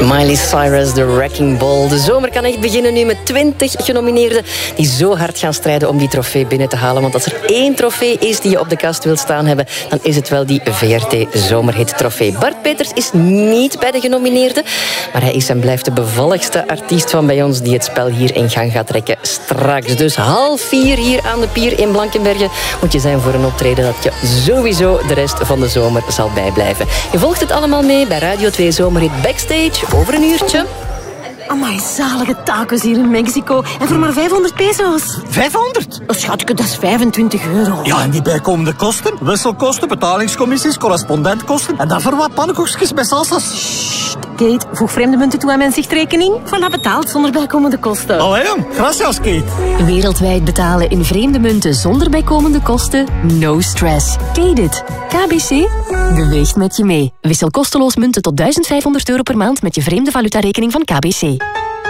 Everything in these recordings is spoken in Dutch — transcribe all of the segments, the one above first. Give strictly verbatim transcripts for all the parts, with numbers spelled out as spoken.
Miley Cyrus, The Wrecking Ball. De zomer kan echt beginnen nu met twintig genomineerden die zo hard gaan strijden om die trofee binnen te halen. Want als er één trofee is die je op de kast wilt staan hebben, dan is het wel die V R T Zomerhit trofee. Bart Peters is niet bij de genomineerden, maar hij is en blijft de bevalligste artiest van bij ons die het spel hier in gang gaat trekken straks. Dus half vier hier aan de pier in Blankenberge moet je zijn voor een optreden dat je sowieso de rest van de zomer zal bijblijven. Je volgt het allemaal mee bij Radio twee Zomerhit Backstage over een uurtje. Amai, zalige tacos hier in Mexico. En voor maar vijfhonderd peso's. vijfhonderd? Oh, schatje, dat is vijfentwintig euro. Ja, en die bijkomende kosten? Wisselkosten, betalingscommissies, correspondentkosten. En dan voor wat pannenkoekjes met salsa's. Sst, Kate, voeg vreemde munten toe aan mijn zichtrekening. Voilà, betaald zonder bijkomende kosten. Allee, jong. Gracias, Kate. Wereldwijd betalen in vreemde munten zonder bijkomende kosten? No stress. Kate it. K B C beweegt met je mee. Wissel kosteloos munten tot duizend vijfhonderd euro per maand met je vreemde valutarekening van K B C.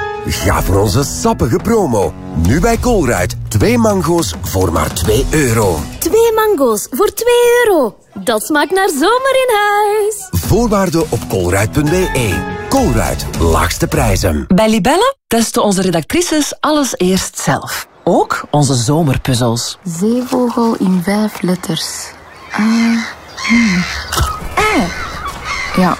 Ga voor onze sappige promo. Nu bij Colruyt. Twee mango's voor maar twee euro. Twee mango's voor twee euro. Dat smaakt naar zomer in huis. Voorwaarden op colruyt punt b e. Colruyt, laagste prijzen. Bij Libelle testen onze redactrices alles eerst zelf. Ook onze zomerpuzzels. Zeevogel in vijf letters. Uh, hmm. Eh. Ja.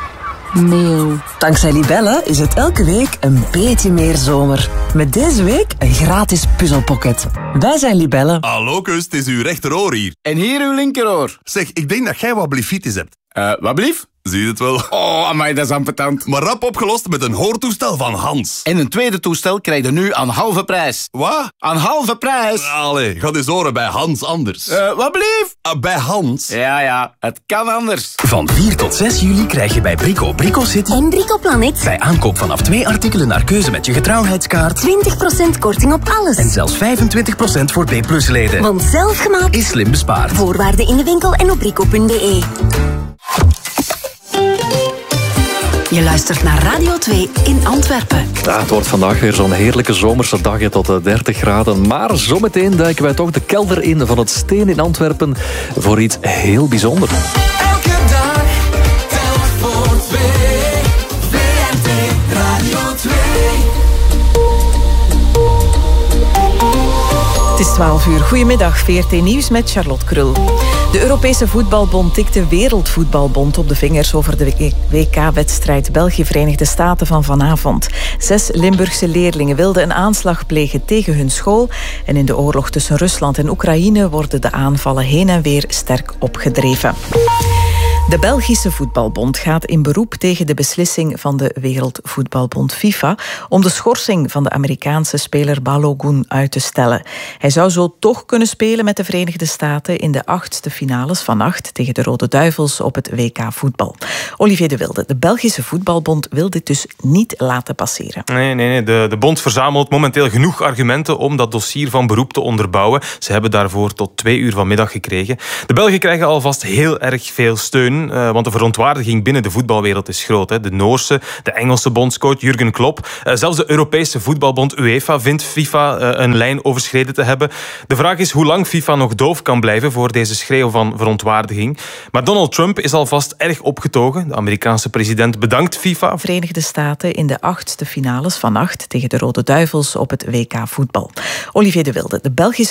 Mail. Dankzij Libelle is het elke week een beetje meer zomer. Met deze week een gratis puzzelpocket. Wij zijn Libelle. Hallo, kus, het is uw rechteroor hier. En hier uw linkeroor. Zeg, ik denk dat jij wat blifitis hebt. Eh, uh, wat blief? Zie je het wel? Oh, amai, dat is ambetant. Maar rap opgelost met een hoortoestel van Hans. En een tweede toestel krijg je nu aan halve prijs. Wat? Aan halve prijs. Allee, ga eens horen bij Hans anders. Eh, uh, wat blief? Uh, bij Hans. Ja, ja, het kan anders. Van vier tot zes juli krijg je bij Brico Brico City en Brico Planet bij aankoop vanaf twee artikelen naar keuze met je getrouwheidskaart twintig procent korting op alles. En zelfs vijfentwintig procent voor B plus leden. Want zelf gemaakt is slim bespaard. Voorwaarden in de winkel en op brico punt b e. Je luistert naar Radio twee in Antwerpen. Ja, het wordt vandaag weer zo'n heerlijke zomerse dag tot de dertig graden. Maar zometeen duiken wij toch de kelder in van het Steen in Antwerpen voor iets heel bijzonders. Elke dag telt voor twee. V R T Radio twee. Het is twaalf uur. Goedemiddag, V R T Nieuws met Charlotte Krul. De Europese Voetbalbond tikt de Wereldvoetbalbond op de vingers over de W K-wedstrijd België-Verenigde Staten van vanavond. Zes Limburgse leerlingen wilden een aanslag plegen tegen hun school. En in de oorlog tussen Rusland en Oekraïne worden de aanvallen heen en weer sterk opgedreven. De Belgische Voetbalbond gaat in beroep tegen de beslissing van de Wereldvoetbalbond FIFA om de schorsing van de Amerikaanse speler Balogun uit te stellen. Hij zou zo toch kunnen spelen met de Verenigde Staten in de achtste finales vannacht tegen de Rode Duivels op het W K voetbal. Olivier de Wilde, de Belgische Voetbalbond wil dit dus niet laten passeren. Nee, nee, nee. De, de bond verzamelt momenteel genoeg argumenten om dat dossier van beroep te onderbouwen. Ze hebben daarvoor tot twee uur vanmiddag gekregen. De Belgen krijgen alvast heel erg veel steun. Uh, want de verontwaardiging binnen de voetbalwereld is groot. Hè. De Noorse, de Engelse bondscoach Jurgen Klopp. Uh, zelfs de Europese voetbalbond UEFA vindt FIFA uh, een lijn overschreden te hebben. De vraag is hoe lang FIFA nog doof kan blijven voor deze schreeuw van verontwaardiging. Maar Donald Trump is alvast erg opgetogen. De Amerikaanse president bedankt FIFA. Verenigde Staten in de achtste finales vannacht tegen de Rode Duivels op het W K voetbal. Olivier de Wilde, de Belgische